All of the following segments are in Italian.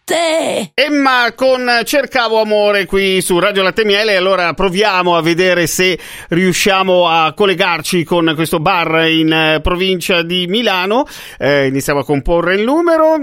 latte. Emma con Cercavo amore qui su Radio Latte Miele. Allora proviamo a vedere se riusciamo a collegarci con questo bar in provincia di Milano. Iniziamo a comporre il numero.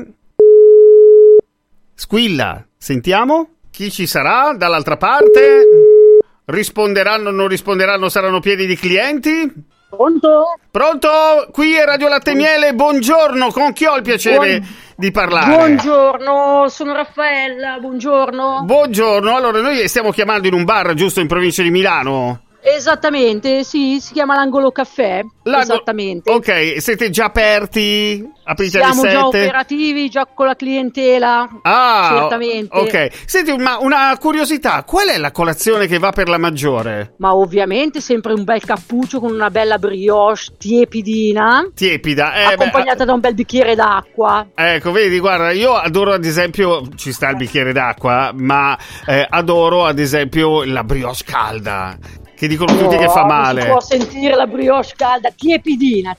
Squilla, sentiamo chi ci sarà dall'altra parte. Risponderanno, non risponderanno, saranno pieni di clienti. Pronto? Qui è Radio Latte Miele, buongiorno, con chi ho il piacere di parlare? Buongiorno, sono Raffaella, buongiorno. Buongiorno, allora noi stiamo chiamando in un bar, giusto, in provincia di Milano? Esattamente, sì, si chiama l'Angolo Caffè, esattamente. Ok, siete già aperti? Aprite alle 7? Siamo già operativi, già con la clientela, certamente. Ok, senti, una curiosità, qual è la colazione che va per la maggiore? Ma ovviamente sempre un bel cappuccio con una bella brioche tiepidina. Tiepida, accompagnata da un bel bicchiere d'acqua. Ecco, vedi, guarda, io adoro ad esempio, ci sta il bicchiere d'acqua, ma adoro ad esempio la brioche calda. Che dicono tutti che fa male. Si può sentire la brioche calda, tiepidina.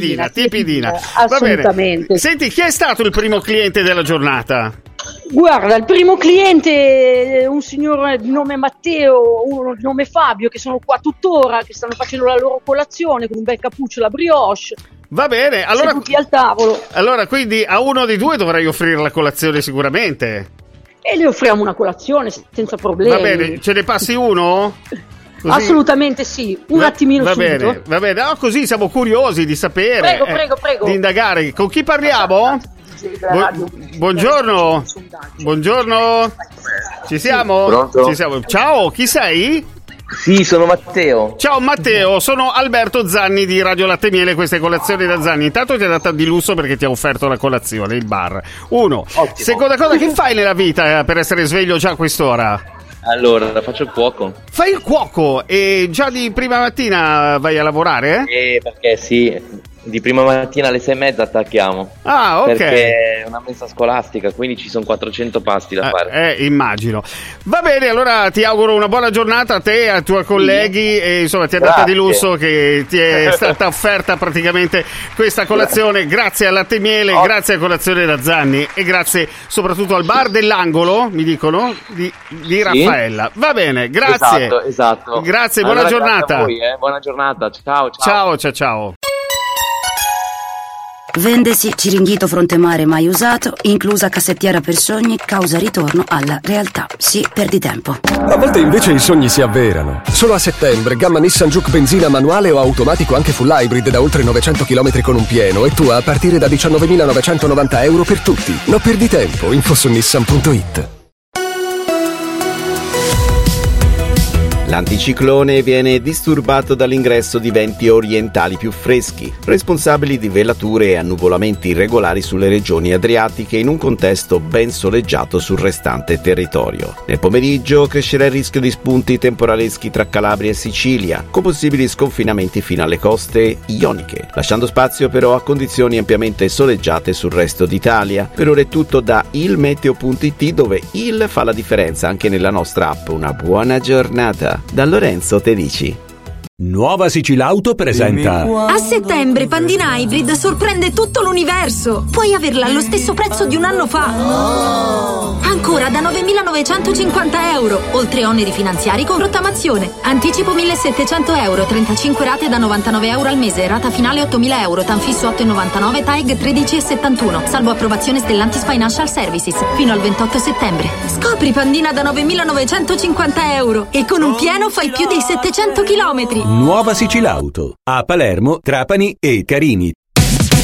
Va Assolutamente. bene. Senti, chi è stato il primo cliente della giornata? Guarda, il primo cliente è un signore di nome Matteo, uno di nome Fabio, che sono qua tuttora, che stanno facendo la loro colazione con un bel cappuccio e la brioche. Va bene, allora seduti al tavolo. Allora, quindi a uno dei due dovrei offrire la colazione sicuramente. E le offriamo una colazione senza problemi. Va bene, ce ne passi uno? Così. Assolutamente sì, attimino subito. Va bene, così siamo curiosi di sapere. Prego. Di indagare. Con chi parliamo? Buongiorno. Ci siamo? Pronto? Ci siamo. Ciao, chi sei? Sì, sono Matteo. Ciao Matteo, sono Alberto Zanni di Radio Latte Miele, queste colazioni da Zanni. Intanto ti è data di lusso perché ti ha offerto la colazione, il bar. Uno. Ottimo. Seconda cosa, che fai nella vita per essere sveglio già a quest'ora? Allora, faccio il cuoco. Fai il cuoco e già di prima mattina vai a lavorare? Perché sì, di prima mattina alle 6:30 attacchiamo. Ah, ok. Perché è una mensa scolastica, quindi ci sono 400 pasti da fare. Immagino. Va bene, allora ti auguro una buona giornata a te e ai tuoi colleghi e insomma ti è data di lusso che ti è stata offerta praticamente questa colazione. Grazie al Latte Miele, grazie a Colazione da Zanni e grazie soprattutto al bar dell'angolo, mi dicono, di Raffaella. Va bene, grazie. Esatto. Grazie, buona giornata. Grazie a voi, buona giornata. Ciao. Vendesi Ciringhito Fronte Mare mai usato, inclusa cassettiera per sogni, causa ritorno alla realtà. Sì, perdi tempo. A volte invece i sogni si avverano. Solo a settembre, gamma Nissan Juke benzina manuale o automatico anche full hybrid da oltre 900 km con un pieno e tua a partire da 19.990 euro per tutti. Non perdi tempo, info su nissan.it. L'anticiclone viene disturbato dall'ingresso di venti orientali più freschi, responsabili di velature e annuvolamenti irregolari sulle regioni adriatiche in un contesto ben soleggiato sul restante territorio. Nel pomeriggio crescerà il rischio di spunti temporaleschi tra Calabria e Sicilia, con possibili sconfinamenti fino alle coste ioniche, lasciando spazio però a condizioni ampiamente soleggiate sul resto d'Italia. Per ora è tutto da ilmeteo.it, dove il fa la differenza anche nella nostra app. Una buona giornata da Lorenzo Tedici. Nuova Sicilauto presenta. A settembre Pandina Hybrid sorprende tutto l'universo. Puoi averla allo stesso prezzo di un anno fa. Ancora da 9.950 euro, oltre oneri finanziari con rottamazione. Anticipo 1.700 euro, 35 rate da 99 euro al mese, rata finale 8.000 euro, tanfisso 8,99, TAEG 13,71, salvo approvazione Stellantis Financial Services, fino al 28 settembre. Scopri Pandina da 9.950 euro e con un pieno fai più dei 700 chilometri. Nuova Sicilauto a Palermo, Trapani e Carini.